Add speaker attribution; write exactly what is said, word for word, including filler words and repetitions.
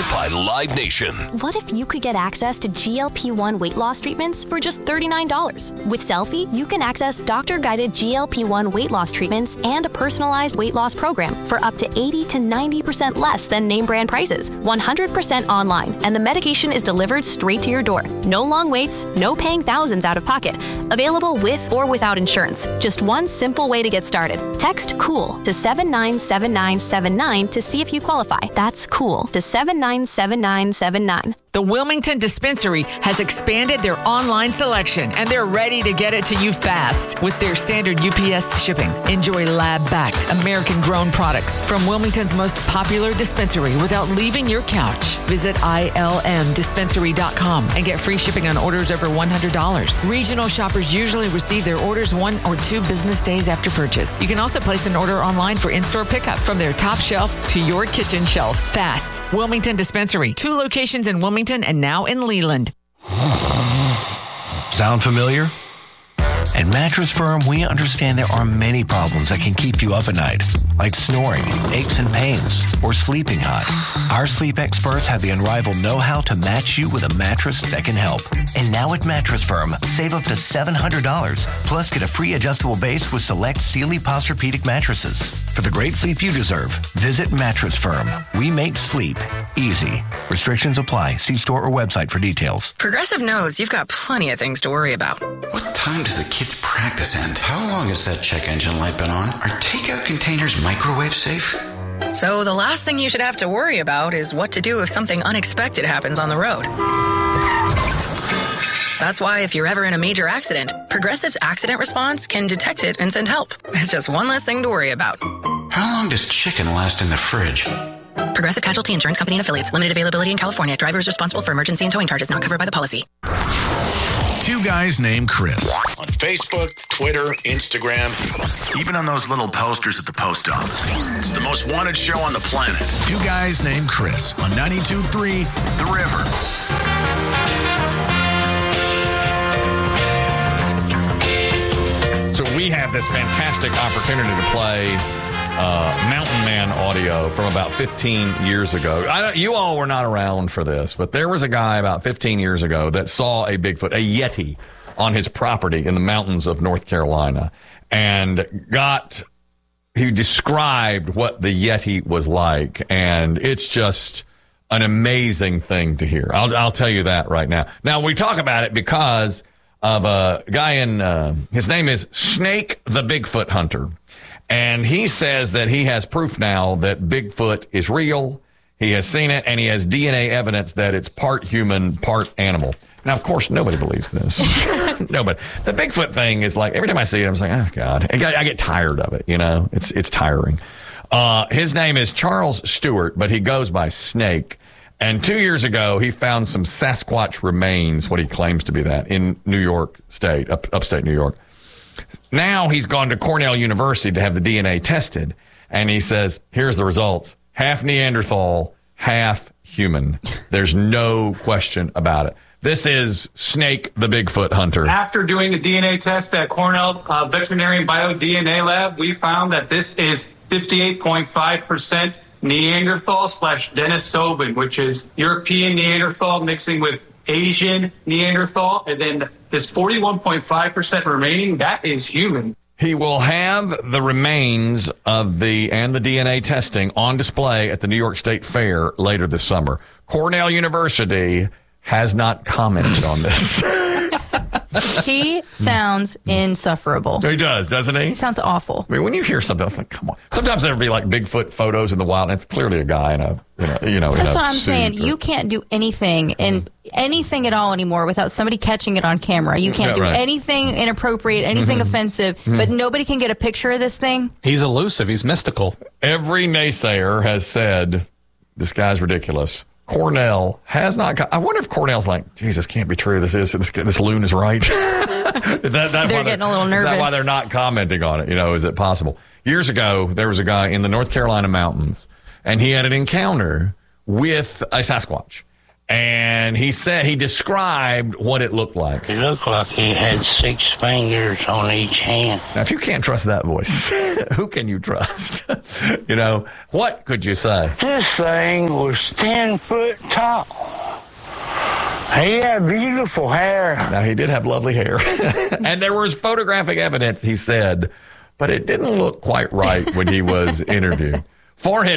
Speaker 1: by Live Nation.
Speaker 2: What if you could get access to G L P one weight loss treatments for just thirty-nine dollars? With Selfie, you can access doctor-guided G L P one weight loss treatments and a personalized weight loss program for up to eighty to ninety percent less than name brand prices. one hundred percent online, and the medication is delivered straight to your door. No long waits, no paying thousands out of pocket. Available with or without insurance. Just one simple way to get started. Text COOL to seven nine seven nine seven nine to see if you qualify. That's COOL to seven nine seven nine seven nine.
Speaker 3: The Wilmington Dispensary has expanded their online selection, and they're ready to get it to you fast with their standard U P S shipping. Enjoy lab-backed, American-grown products from Wilmington's most popular dispensary without leaving your couch. Visit I L M dispensary dot com and get free shipping on orders over one hundred dollars. Regional shoppers usually receive their orders one or two business days after purchase. You can also place an order online for in-store pickup from their top shelf to your kitchen shelf. Fast. Wilmington Dispensary. Two locations in Wilmington and now in Leland.
Speaker 4: Sound familiar? At Mattress Firm, we understand there are many problems that can keep you up at night, like snoring, aches and pains, or sleeping hot. Our sleep experts have the unrivaled know-how to match you with a mattress that can help. And now at Mattress Firm, save up to seven hundred dollars, plus get a free adjustable base with select Sealy Posturepedic mattresses. For the great sleep you deserve, visit Mattress Firm. We make sleep easy. Restrictions apply. See store or website for details.
Speaker 5: Progressive knows you've got plenty of things to worry about.
Speaker 6: What time does the kids' practice end? How long has that check engine light been on? Are takeout containers microwave safe?
Speaker 5: So the last thing you should have to worry about is what to do if something unexpected happens on the road. That's why if you're ever in a major accident, Progressive's accident response can detect it and send help. It's just one less thing to worry about.
Speaker 6: How long does chicken last in the fridge?
Speaker 5: Progressive Casualty Insurance Company and Affiliates. Limited availability in California. Driver is responsible for emergency and towing charges not covered by the policy.
Speaker 7: Two guys named Chris.
Speaker 1: On Facebook, Twitter, Instagram, even on those little posters at the post office. It's the most wanted show on the planet.
Speaker 7: Two guys named Chris on ninety-two point three The River.
Speaker 8: So we have this fantastic opportunity to play uh, Mountain Man audio from about fifteen years ago. I don't, you all were not around for this, but there was a guy about fifteen years ago that saw a Bigfoot, a Yeti, on his property in the mountains of North Carolina, and got, he described what the Yeti was like, and it's just an amazing thing to hear. I'll, I'll tell you that right now. Now, we talk about it because of a guy in, uh, his name is Snake the Bigfoot Hunter. And he says that he has proof now that Bigfoot is real. He has seen it, and he has D N A evidence that it's part human, part animal. Now, of course, nobody believes this. Nobody. The Bigfoot thing is like, every time I see it, I'm just like, oh, God. I get tired of it, you know. It's it's tiring. Uh, his name is Charles Stewart, but he goes by Snake. And two years ago, he found some Sasquatch remains, what he claims to be that, in New York State, up, upstate New York. Now he's gone to Cornell University to have the D N A tested. And he says, here's the results. Half Neanderthal, half human. There's no question about it. This is Snake the Bigfoot Hunter.
Speaker 9: After doing the D N A test at Cornell uh, Veterinary Bio D N A Lab, we found that this is fifty-eight point five percent Neanderthal slash Denisovan, which is European Neanderthal mixing with Asian Neanderthal. And then this forty-one point five percent remaining, that is human.
Speaker 8: He will have the remains of the and the D N A testing on display at the New York State Fair later this summer. Cornell University has not commented on this.
Speaker 10: He sounds insufferable.
Speaker 8: He does, doesn't he?
Speaker 10: He sounds awful.
Speaker 8: I mean, when you hear something else, like, come on. Sometimes there'll be like Bigfoot photos in the wild, and it's clearly a guy in a, you know, you know
Speaker 10: That's
Speaker 8: in a
Speaker 10: what I'm
Speaker 8: suit
Speaker 10: saying.
Speaker 8: or,
Speaker 10: You can't do anything and anything at all anymore without somebody catching it on camera. You can't
Speaker 8: Yeah,
Speaker 10: do
Speaker 8: right.
Speaker 10: anything inappropriate, anything
Speaker 8: Mhm.
Speaker 10: offensive,
Speaker 8: Mhm.
Speaker 10: but nobody can get a picture of this thing.
Speaker 11: He's elusive. He's mystical.
Speaker 8: Every naysayer has said, this guy's ridiculous. Cornell has not. Co- I wonder if Cornell's like, Jesus, can't be true. This is this this loon is right. that, that
Speaker 10: They're getting a little
Speaker 8: Is that why
Speaker 10: nervous.
Speaker 8: they're not commenting on it? You know, is it possible? Years ago, there was a guy in the North Carolina mountains, and he had an encounter with a Sasquatch. And he said he described what it looked like.
Speaker 11: It looked like he had six fingers on each hand.
Speaker 8: Now, if you can't trust that voice, who can you trust? You know, what could you say?
Speaker 11: This thing was ten foot tall. He had beautiful hair.
Speaker 8: Now, he did have lovely hair. And there was photographic evidence, he said, but it didn't look quite right when he was interviewed. Forehead